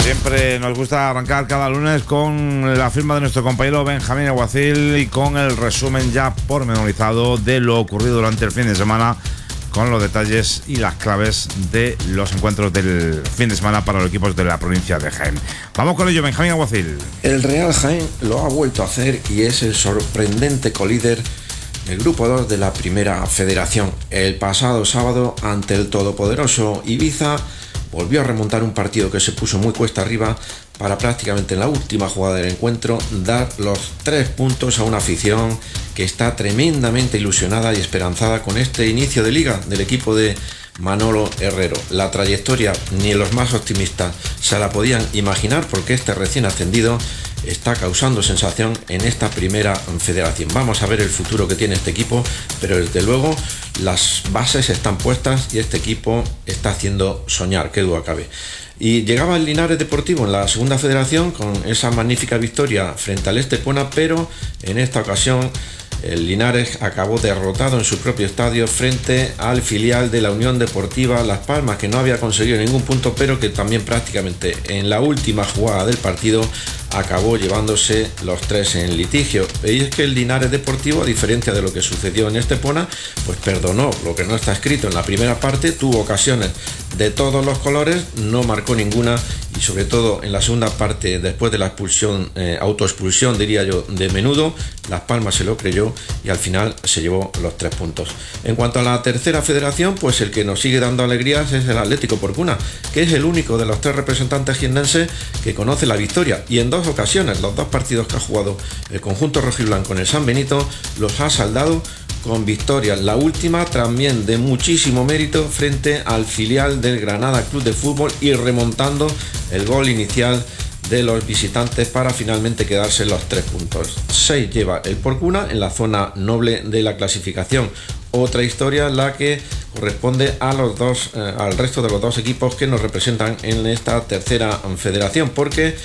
Siempre nos gusta arrancar cada lunes con la firma de nuestro compañero Benjamín Alguacil y con el resumen ya pormenorizado de lo ocurrido durante el fin de semana, con los detalles y las claves de los encuentros del fin de semana para los equipos de la provincia de Jaén. Vamos con ello, Benjamín Alguacil. El Real Jaén lo ha vuelto a hacer y es el sorprendente colíder del Grupo 2 de la Primera Federación. El pasado sábado, ante el todopoderoso Ibiza, volvió a remontar un partido que se puso muy cuesta arriba para prácticamente en la última jugada del encuentro dar los 3 puntos a una afición que está tremendamente ilusionada y esperanzada con este inicio de liga del equipo de Manolo Herrero. La trayectoria ni los más optimistas se la podían imaginar, porque este recién ascendido está causando sensación en esta Primera Federación. Vamos a ver el futuro que tiene este equipo, pero desde luego las bases están puestas y este equipo está haciendo soñar, qué duda cabe. Y llegaba el Linares Deportivo en la Segunda Federación con esa magnífica victoria frente al Estepona, pero en esta ocasión el Linares acabó derrotado en su propio estadio frente al filial de la Unión Deportiva Las Palmas, que no había conseguido ningún punto, pero que también prácticamente en la última jugada del partido acabó llevándose los 3 en litigio. Y es que el Linares Deportivo, a diferencia de lo que sucedió en Estepona, pues perdonó lo que no está escrito en la primera parte, tuvo ocasiones de todos los colores, no marcó ninguna, y sobre todo en la segunda parte, después de la expulsión, autoexpulsión diría yo, de Menudo, Las Palmas se lo creyó y al final se llevó los 3 puntos. En cuanto a la Tercera Federación, pues el que nos sigue dando alegrías es el Atlético Porcuna, que es el único de los 3 representantes jiennenses que conoce la victoria, y en 2 ocasiones, los 2 partidos que ha jugado el conjunto rojiblanco en el San Benito los ha saldado con victoria. La última también de muchísimo mérito frente al filial del Granada Club de Fútbol, y remontando el gol inicial de los visitantes para finalmente quedarse los 3 puntos. 6 lleva el Porcuna en la zona noble de la clasificación. Otra historia la que corresponde a los dos, al resto de los 2 equipos que nos representan en esta Tercera Federación, porque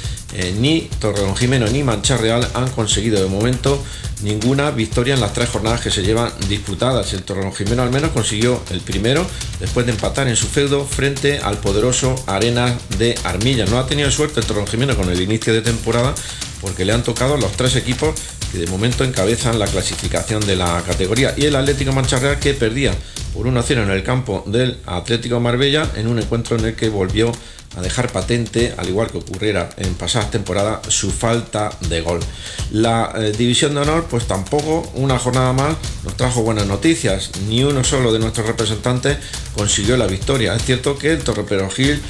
ni Torrejimeno ni Mancha Real han conseguido de momento ninguna victoria en las 3 jornadas que se llevan disputadas. El Torrejimeno al menos consiguió el primero después de empatar en su feudo frente al poderoso Arenas de Armilla. No ha tenido suerte el Torrejimeno con el inicio de temporada, porque le han tocado los 3 equipos que de momento encabezan la clasificación de la categoría, y el Atlético Mancha Real, que perdía por 1-0 en el campo del Atlético Marbella en un encuentro en el que volvió a dejar patente, al igual que ocurriera en pasadas temporadas, su falta de gol. La División de Honor, pues tampoco una jornada más nos trajo buenas noticias. Ni uno solo de nuestros representantes consiguió la victoria. Es cierto que el Torreperogil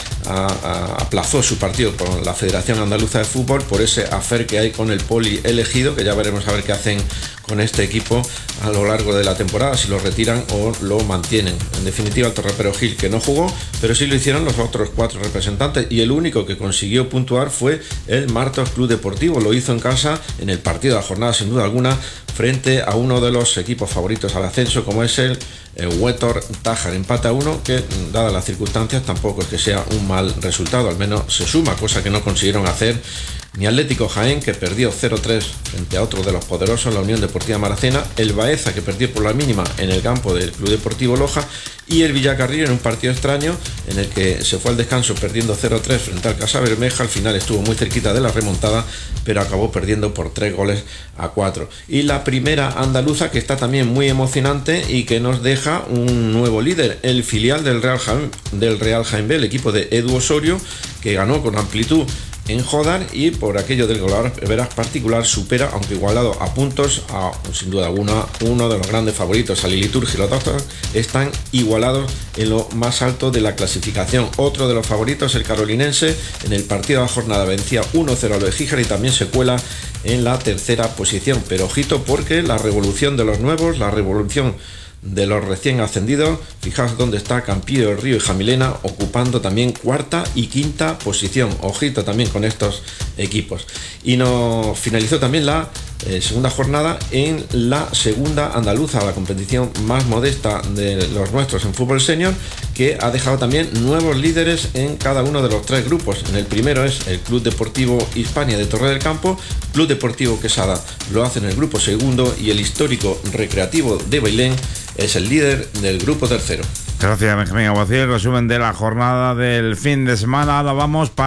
aplazó su partido con la Federación Andaluza de Fútbol por ese afer que hay con el Poli elegido, que ya veremos a ver qué hacen con este equipo a lo largo de la temporada, si lo retiran o lo mantienen. En definitiva, el Torreperogil, que no jugó, pero sí lo hicieron los otros 4 representantes, y el único que consiguió puntuar fue el Martos Club Deportivo. Lo hizo en casa en el partido de la jornada, sin duda alguna, frente a uno de los equipos favoritos al ascenso, como es el Huétor Tájar. Empate a 1, que dadas las circunstancias tampoco es que sea un mal resultado, al menos se suma, cosa que no consiguieron hacer ni Atlético Jaén, que perdió 0-3 frente a otro de los poderosos, la Unión Deportiva Maracena, el Baeza, que perdió por la mínima en el campo del Club Deportivo Loja, y el Villacarril en un partido extraño en el que se fue al descanso perdiendo 0-3 frente al Casa Bermeja. Al final estuvo muy cerquita de la remontada, pero acabó perdiendo por 3-4. Y la Primera Andaluza, que está también muy emocionante y que nos deja un nuevo líder, el filial del Real Jaén B, el equipo de Edu Osorio, que ganó con amplitud en Jodar, y por aquello del goleador veraz particular supera, aunque igualado a puntos, a sin duda alguna uno de los grandes favoritos, al Iliturgi. Los dos están igualados en lo más alto de la clasificación. Otro de los favoritos, el carolinense, en el partido de la jornada vencía 1-0 a lo de Gíjar y también se cuela en la 3ª posición. Pero ojito, porque la revolución de los nuevos, la revolución de los recién ascendidos, fijaos dónde está Campillo del Río y Jamilena, ocupando también 4ª y 5ª posición. Ojito también con estos equipos. Y nos finalizó también la segunda jornada en la Segunda Andaluza, la competición más modesta de los nuestros en fútbol senior, que ha dejado también nuevos líderes en cada uno de los 3 grupos. En el primero es el Club Deportivo Hispania de Torre del Campo, Club Deportivo Quesada lo hace en el grupo segundo, y el histórico Recreativo de Bailén es el líder del grupo tercero. Gracias, Benjamín Alguacil. Resumen de la jornada del fin de semana. Ahora vamos para